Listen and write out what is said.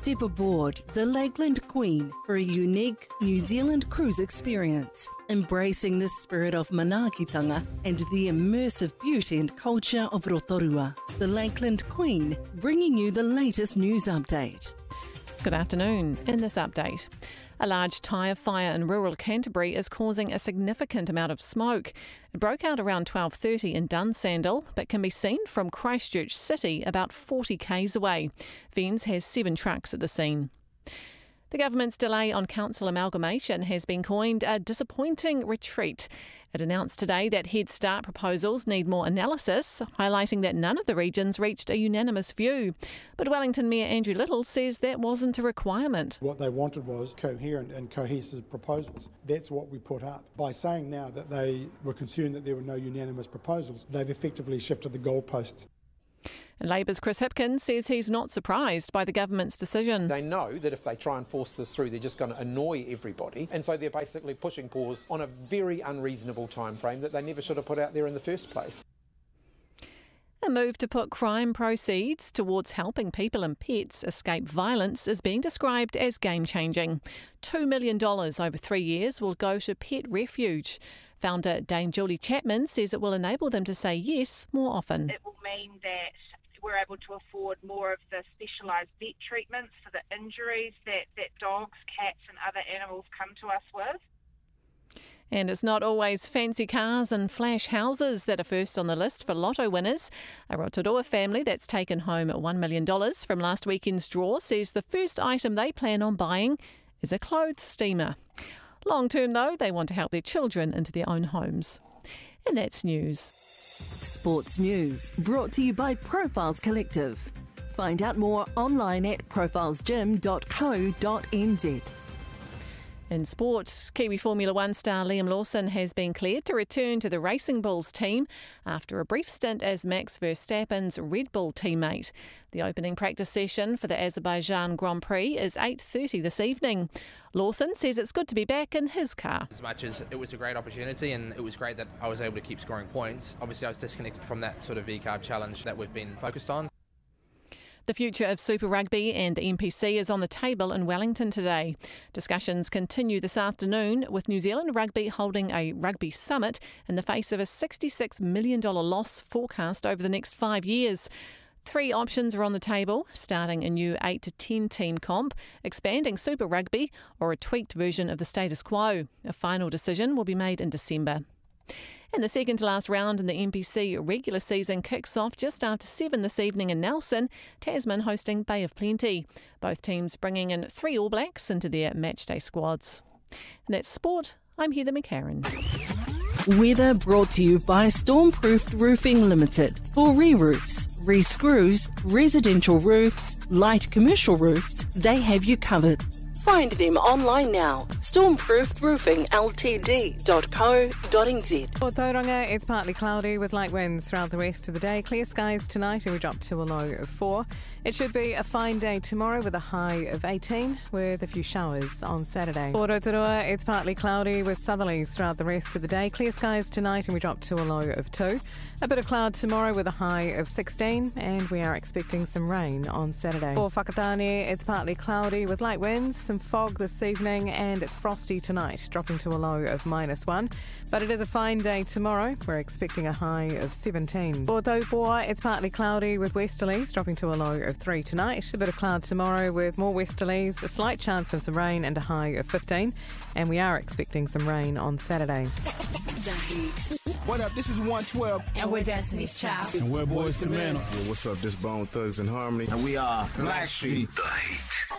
step aboard the Lakeland Queen for a unique New Zealand cruise experience, embracing the spirit of manaakitanga and the immersive beauty and culture of Rotorua. The Lakeland Queen, bringing you the latest news update. Good afternoon. In this update, a large tyre fire in rural Canterbury is causing a significant amount of smoke. It broke out around 12:30 in Dunsandel, but can be seen from Christchurch City about 40 k's away. Vens has 7 trucks at the scene. The government's delay on council amalgamation has been coined a disappointing retreat. It announced today that Head Start proposals need more analysis, highlighting that none of the regions reached a unanimous view. But Wellington Mayor Andrew Little says that wasn't a requirement. What they wanted was coherent and cohesive proposals. That's what we put up. By saying now that they were concerned that there were no unanimous proposals, they've effectively shifted the goalposts. And Labour's Chris Hipkins says he's not surprised by the government's decision. They know that if they try and force this through, they're just going to annoy everybody. And so they're basically pushing pause on a very unreasonable time frame that they never should have put out there in the first place. A move to put crime proceeds towards helping people and pets escape violence is being described as game-changing. $2 million over 3 years will go to Pet Refuge. Founder Dame Julie Chapman says it will enable them to say yes more often. It will mean that we're able to afford more of the specialised vet treatments for the injuries that dogs, cats and other animals come to us with. And it's not always fancy cars and flash houses that are first on the list for lotto winners. A Rotorua family that's taken home $1 million from last weekend's draw says the first item they plan on buying is a clothes steamer. Long term, though, they want to help their children into their own homes. And that's news. Sports news brought to you by Profiles Collective. Find out more online at profilesgym.co.nz. In sports, Kiwi Formula One star Liam Lawson has been cleared to return to the Racing Bulls team after a brief stint as Max Verstappen's Red Bull teammate. The opening practice session for the Azerbaijan Grand Prix is 8:30 this evening. Lawson says it's good to be back in his car. As much as it was a great opportunity and it was great that I was able to keep scoring points, obviously I was disconnected from that sort of V-carb challenge that we've been focused on. The future of Super Rugby and the NPC is on the table in Wellington today. Discussions continue this afternoon, with New Zealand Rugby holding a rugby summit in the face of a $66 million loss forecast over the next 5 years. 3 options are on the table: starting a new 8 to 10 team comp, expanding Super Rugby, or a tweaked version of the status quo. A final decision will be made in December. And the second to last round in the NPC regular season kicks off just after 7 this evening in Nelson, Tasman hosting Bay of Plenty. Both teams bringing in 3 All Blacks into their matchday squads. And that's sport. I'm Heather McCarran. Weather brought to you by Stormproofed Roofing Limited. For re-roofs, re-screws, residential roofs, light commercial roofs, they have you covered. Find them online now. Stormproofedroofingltd.co.nz. For Tauranga, it's partly cloudy with light winds throughout the rest of the day. Clear skies tonight and we drop to a low of 4. It should be a fine day tomorrow with a high of 18 with a few showers on Saturday. For Rotorua, it's partly cloudy with southerlies throughout the rest of the day. Clear skies tonight and we drop to a low of 2. A bit of cloud tomorrow with a high of 16 and we are expecting some rain on Saturday. For Whakatane, it's partly cloudy with light winds, some fog this evening and it's frosty tonight, dropping to a low of -1. But it is a fine day tomorrow. We're expecting a high of 17. For Taupoa, it's partly cloudy with westerlies, dropping to a low of 3 tonight. A bit of cloud tomorrow with more westerlies, a slight chance of some rain and a high of 15. And we are expecting some rain on Saturday. What up? This is 112. And we're Destiny's Child. And we're Boys to Men. What's up? This Bone Thugs and Harmony. And we are Blackstreet. The Heat.